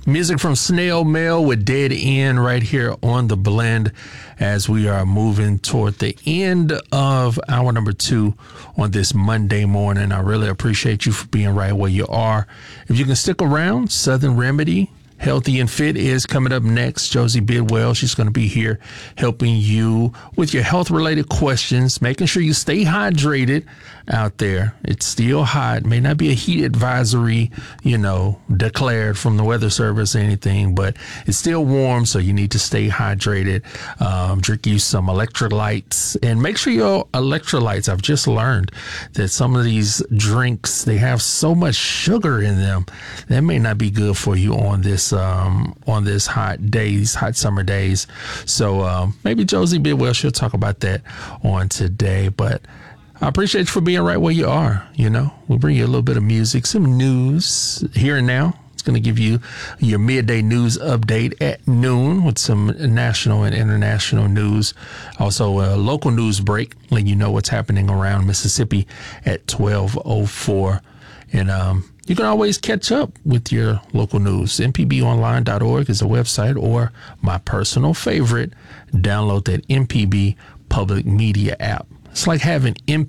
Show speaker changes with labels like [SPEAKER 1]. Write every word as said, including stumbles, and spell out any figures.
[SPEAKER 1] Music from Snail Mail with Dead End right here on The Blend as we are moving toward the end of hour number two on this Monday morning. I really appreciate you for being right where you are. If you can stick around, Southern Remedy, Healthy and Fit is coming up next. Josie Bidwell, she's going to be here helping you with your health-related questions, making sure you stay hydrated out there. It's still hot. May not be a heat advisory, you know, declared from the weather service or anything, but it's still warm, so you need to stay hydrated. Um, drink you some electrolytes and make sure your electrolytes, I've just learned that some of these drinks, they have so much sugar in them that may not be good for you on this um, on this hot days, hot summer days. So um, maybe Josie Bidwell, she'll talk about that on today. But I appreciate you for being right where you are. You know, we'll bring you a little bit of music, some news here and now. It's going to give you your midday news update at noon with some national and international news. Also, a local news break, letting you know what's happening around Mississippi at twelve oh four. And um, you can always catch up with your local news. M P B online dot org is the website, or my personal favorite, download that M P B public media app. It's like having M P B